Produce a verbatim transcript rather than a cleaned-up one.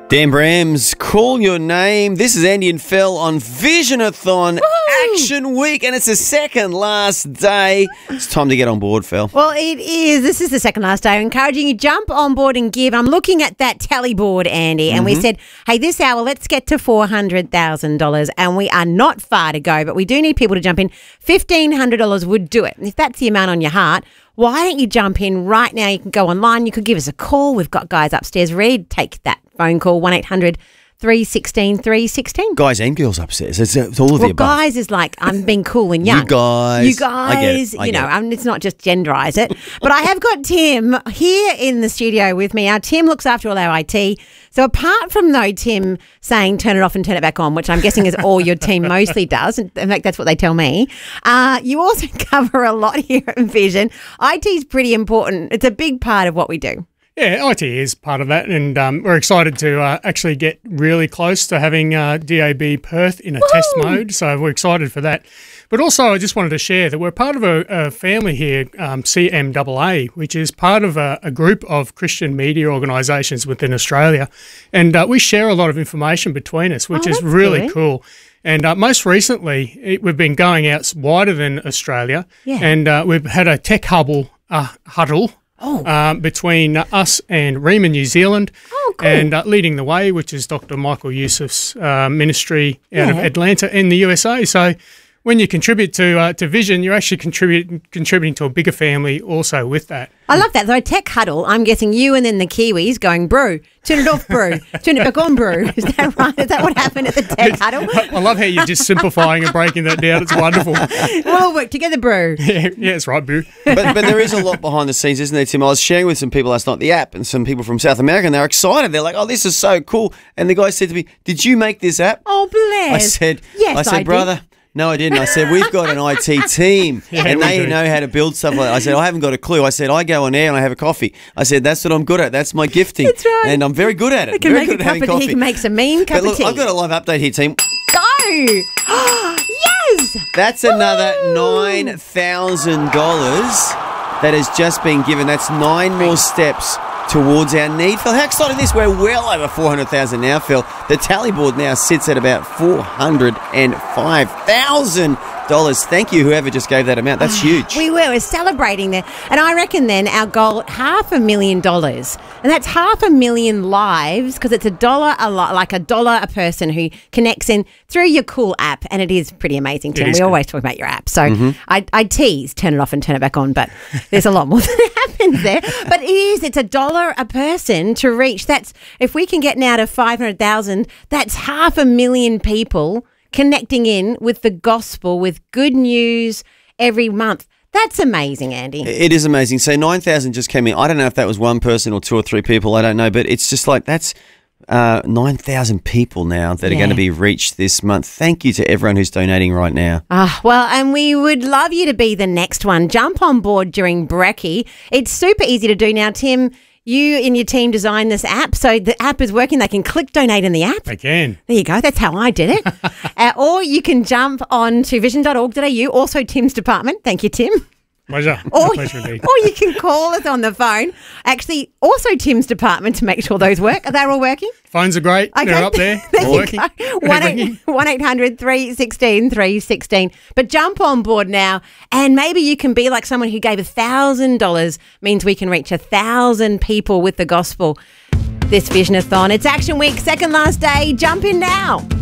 Dan Brams, call your name. This is Andy and Phil on Visionathon Woo! Action Week, and it's the second last day. It's time to get on board, Phil. Well, it is. This is the second last day. I'm encouraging you jump on board and give. I'm looking at that tally board, Andy, and mm-hmm. we said, hey, this hour, let's get to four hundred thousand dollars, and we are not far to go, but we do need people to jump in. fifteen hundred dollars would do it. And if that's the amount on your heart, why don't you jump in right now? You can go online. You could give us a call. We've got guys upstairs ready to take that phone call, one eight hundred three one six three one six. Guys and girls upstairs. It's, it's all of well, the above. Guys is like, I'm being cool and young. You guys. You guys. I get it. I you get know, it. I mean, it's not just genderize it. But I have got Tim here in the studio with me. Our Tim looks after all our I T. So apart from, though, Tim saying turn it off and turn it back on, which I'm guessing is all your team mostly does. In fact, that's what they tell me. Uh, you also cover a lot here at Vision. I T is pretty important. It's a big part of what we do. Yeah, I T is part of that, and um, we're excited to uh, actually get really close to having uh, D A B Perth in a Woo! test mode, so we're excited for that. But also, I just wanted to share that we're part of a, a family here, um, C M A A, which is part of a, a group of Christian media organisations within Australia, and uh, we share a lot of information between us, which oh, is that's really good. cool. And uh, most recently, it, we've been going out wider than Australia, Yeah. and uh, we've had a tech huddle, uh, huddle. Oh. Um, between uh, us and Rima New Zealand, Oh, cool. and uh, Leading the Way, which is Doctor Michael Yusuf's uh, ministry out Yeah. of Atlanta in the U S A. So when you contribute to uh, to Vision, you're actually contribute, contributing to a bigger family also with that. I love that. So a tech huddle, I'm guessing you and then the Kiwis going, bro, turn it off, bro. Turn it back on, bro. Is that right? Is that what happened at the tech huddle? I love how you're just simplifying and breaking that down. It's wonderful. We'll all work together, bro. Yeah, yeah, it's right, boo. but, but there is a lot behind the scenes, isn't there, Tim? I was sharing with some people last night the app, and some people from South America, and they're excited. They're like, oh, this is so cool. And the guy said to me, did you make this app? Oh, bless. I said, yes, I said, I did. brother, no, I didn't. I said, we've got an I T team, Yeah, and we they do. know how to build stuff like that. I said, I haven't got a clue. I said, I go on air and I have a coffee. I said, that's what I'm good at. That's my gifting. That's right. And I'm very good at it. He can very make a good at cup having of tea. coffee. He can make some mean cup But look, of tea. I've got a live update here, team. Go. Yes. That's another Woo! nine thousand dollars that has just been given. That's nine more steps towards our need. Phil, how exciting is this? We're well over four hundred thousand dollars now, Phil. The tally board now sits at about four hundred five thousand dollars. Thank you, whoever just gave that amount. That's huge. We were. We're celebrating there. And I reckon then our goal, half a million dollars. And that's half a million lives because it's a dollar a lot, like a dollar a person who connects in through your cool app. And it is pretty amazing, Tim. It is We good. always talk about your app. So Mm-hmm. I, I tease, turn it off and turn it back on. But there's a lot more that happens there. But it is, it's a dollar a person to reach. That's, if we can get now to five hundred thousand, that's half a million people connecting in with the gospel, with good news every month. That's amazing, Andy. It is amazing. So nine thousand just came in. I don't know if that was one person or two or three people. I don't know. But it's just like that's uh, nine thousand people now that are Yeah. going to be reached this month. Thank you to everyone who's donating right now. Ah, well, and we would love you to be the next one. Jump on board during Brekkie. It's super easy to do now, Tim. You and your team designed this app, so the app is working. They can click donate in the app. Again. There you go. That's how I did it. uh, or you can jump on to vision dot org dot a u, also Tim's department. Thank you, Tim. Pleasure. Or, Pleasure indeed. or you can call us on the phone. Actually, also Tim's department to make sure those work. Are they all working? Phones are great. Okay. They're up there. There They're you working. go. They're ringing. one eight hundred three one six three one six. But jump on board now, and maybe you can be like someone who gave one thousand dollars, means we can reach one thousand people with the gospel this Visionathon. It's Action Week, second last day. Jump in now.